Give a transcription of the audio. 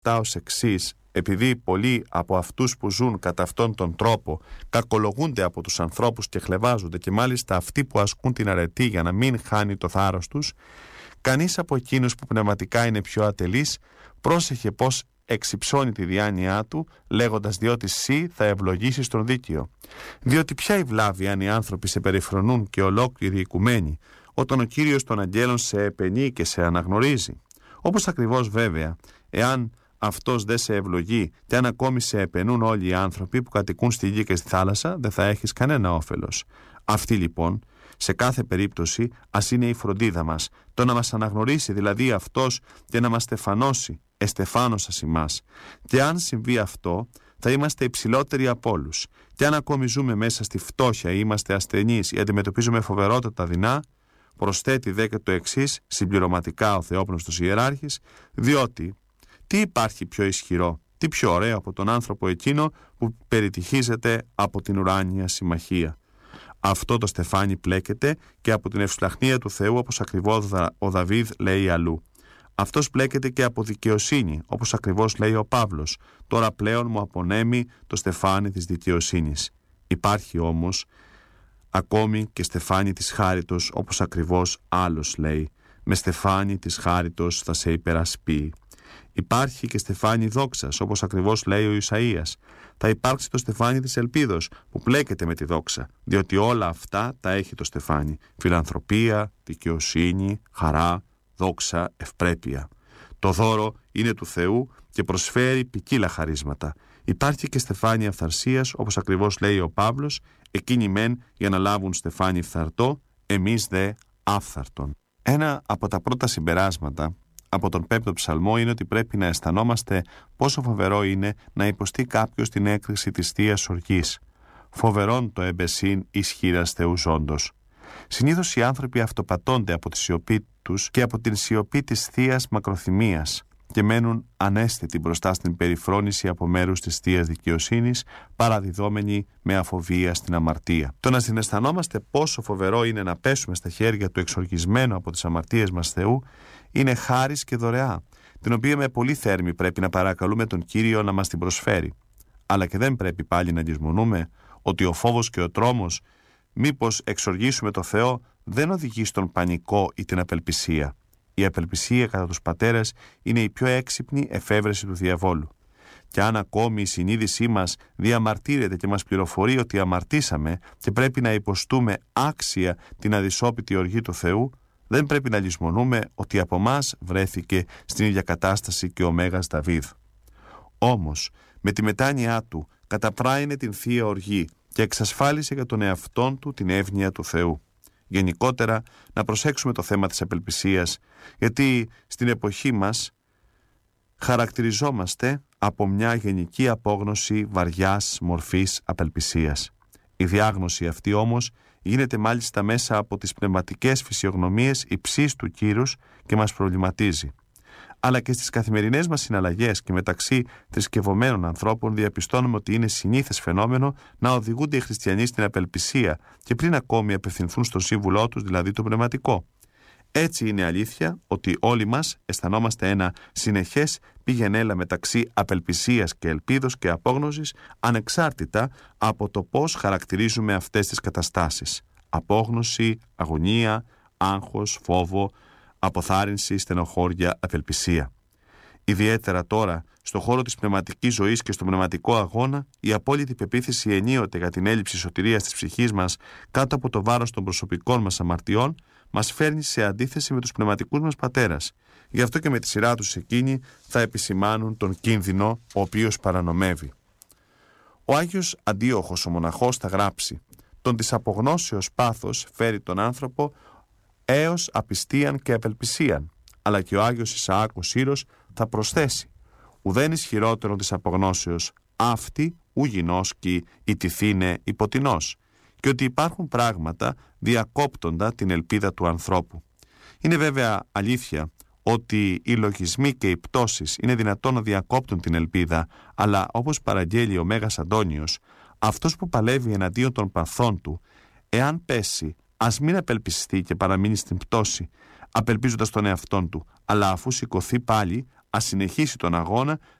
τα ως εξής: επειδή πολλοί από αυτούς που ζουν κατά αυτόν τον τρόπο κακολογούνται από τους ανθρώπους και χλευάζονται, και μάλιστα αυτοί που ασκούν την αρετή για να μην χάνει το θάρρος τους, κανείς από εκείνους που πνευματικά είναι πιο ατελείς πρόσεχε πως εξυψώνει τη διάνοιά του, λέγοντας, διότι εσύ θα ευλογήσεις τον δίκαιο. Διότι ποια η βλάβη αν οι άνθρωποι σε περιφρονούν και ολόκληροι οικουμένοι, όταν ο Κύριος των αγγέλων σε επενεί και σε αναγνωρίζει? Όπως ακριβώς βέβαια, εάν αυτός δεν σε ευλογεί και αν ακόμη σε επενούν όλοι οι άνθρωποι που κατοικούν στη γη και στη θάλασσα, δεν θα έχεις κανένα όφελος. Αυτή λοιπόν, σε κάθε περίπτωση, ας είναι η φροντίδα μας, το να μας αναγνωρίσει δηλαδή αυτός και να μας στεφανώσει, εστεφάνωσας ημάς. Και αν συμβεί αυτό, θα είμαστε υψηλότεροι από όλους. Και αν ακόμη ζούμε μέσα στη φτώχεια ή είμαστε ασθενείς ή αντιμετωπίζουμε φοβερότατα δεινά, προσθέτει δε και το εξής συμπληρωματικά ο Θεόπνευστος Ιεράρχης, διότι τι υπάρχει πιο ισχυρό, τι πιο ωραίο από τον άνθρωπο εκείνο που περιτυχίζεται από την ουράνια συμμαχία? Αυτό το στεφάνι πλέκεται και από την ευσπλαχνία του Θεού, όπως ακριβώς ο Δαβίδ λέει αλλού. Αυτός πλέκεται και από δικαιοσύνη, όπως ακριβώς λέει ο Παύλος. Τώρα πλέον μου απονέμει το στεφάνι της δικαιοσύνης. Υπάρχει όμως ακόμη και στεφάνι της χάριτος, όπως ακριβώς άλλος λέει. Με στεφάνι της χάριτος θα σε υπερασπεί. Υπάρχει και στεφάνι δόξας, όπως ακριβώς λέει ο Ισαΐας. Θα υπάρξει το στεφάνι της ελπίδος που πλέκεται με τη δόξα, διότι όλα αυτά τα έχει το στεφάνι: φιλανθρωπία, δικαιοσύνη, χαρά, δόξα, ευπρέπεια. Το δώρο είναι του Θεού και προσφέρει ποικίλα χαρίσματα. Υπάρχει και στεφάνι αυθαρσίας, όπως ακριβώς λέει ο Παύλος, εκείνοι μεν για να λάβουν στεφάνι φθαρτό, εμείς δε άφθαρτον. Ένα από τα πρώτα συμπεράσματα από τον 5ο Ψαλμό είναι ότι πρέπει να αισθανόμαστε πόσο φοβερό είναι να υποστεί κάποιος την έκρηξη της Θείας Οργής. Φοβερόν το εμπεσίν ισχύρας Θεού ζώντος. Συνήθως οι άνθρωποι αυτοπατώνται από τη σιωπή τους και από την σιωπή της Θείας μακροθυμίας και μένουν ανέστητοι μπροστά στην περιφρόνηση από μέρους της Θείας Δικαιοσύνης, παραδιδόμενοι με αφοβία στην αμαρτία. Το να συναισθανόμαστε πόσο φοβερό είναι να πέσουμε στα χέρια του εξοργισμένου από τις αμαρτίες μας Θεού είναι χάρις και δωρεά, την οποία με πολύ θέρμη πρέπει να παρακαλούμε τον Κύριο να μας την προσφέρει. Αλλά και δεν πρέπει πάλι να λησμονούμε ότι ο φόβος και ο τρόμος μήπως εξοργήσουμε το Θεό δεν οδηγεί στον πανικό ή την απελπισία. Η απελπισία κατά τους πατέρες είναι η πιο έξυπνη εφεύρεση του διαβόλου. Και αν ακόμη η συνείδησή μας διαμαρτύρεται και μας πληροφορεί ότι αμαρτήσαμε και πρέπει να υποστούμε άξια την αδυσόπιτη οργή του Θεού, δεν πρέπει να λησμονούμε ότι από μας βρέθηκε στην ίδια κατάσταση και ο Μέγας Δαβίδ. Όμως, με τη μετάνοιά του καταπράινε την Θεία Οργή και εξασφάλισε για τον εαυτόν του την εύνοια του Θεού. Γενικότερα, να προσέξουμε το θέμα της απελπισίας, γιατί στην εποχή μας χαρακτηριζόμαστε από μια γενική απόγνωση βαριάς μορφής απελπισίας. Η διάγνωση αυτή όμως γίνεται μάλιστα μέσα από τις πνευματικές φυσιογνωμίες υψής του κύρους και μας προβληματίζει. Αλλά και στις καθημερινές μας συναλλαγές και μεταξύ θρησκευωμένων ανθρώπων διαπιστώνουμε ότι είναι συνήθες φαινόμενο να οδηγούνται οι χριστιανοί στην απελπισία και πριν ακόμη απευθυνθούν στον σύμβουλό τους, δηλαδή το πνευματικό. Έτσι είναι αλήθεια ότι όλοι μας αισθανόμαστε ένα συνεχές πήγαινέλα μεταξύ απελπισίας και ελπίδος και απόγνωσης, ανεξάρτητα από το πώς χαρακτηρίζουμε αυτές τις καταστάσεις. Απόγνωση, αγωνία, άγχος, φόβο, αποθάρρυνση, στενοχώρια, απελπισία. Ιδιαίτερα τώρα, στον χώρο της πνευματικής ζωής και στον πνευματικό αγώνα, η απόλυτη πεποίθηση ενίοτε για την έλλειψη σωτηρίας της ψυχής μας κάτω από το βάρος των προσωπικών μας αμαρτιών μας φέρνει σε αντίθεση με τους πνευματικούς μας πατέρας. Γι' αυτό και με τη σειρά τους εκείνοι θα επισημάνουν τον κίνδυνο ο οποίος παρανομεύει. Ο Άγιος Αντίοχος ο μοναχός θα γράψει: «Τον της απογνώσεως πάθος φέρει τον άνθρωπο έως απιστίαν και απελπισίαν», αλλά και ο Άγιος Ισαάκ ο Σύρος θα προσθέσει: «Ουδέν ισχυρότερον της απογνώσεως αυτή ου γινώσκει η τυθήνε υποτινός», και ότι υπάρχουν πράγματα διακόπτοντα την ελπίδα του ανθρώπου. Είναι βέβαια αλήθεια ότι οι λογισμοί και οι πτώσεις είναι δυνατόν να διακόπτουν την ελπίδα, αλλά όπως παραγγέλει ο Μέγας Αντώνιος, αυτός που παλεύει εναντίον των παθών του, εάν πέσει, ας μην απελπιστεί και παραμείνει στην πτώση, απελπίζοντας τον εαυτόν του, αλλά αφού σηκωθεί πάλι, ας συνεχίσει τον αγώνα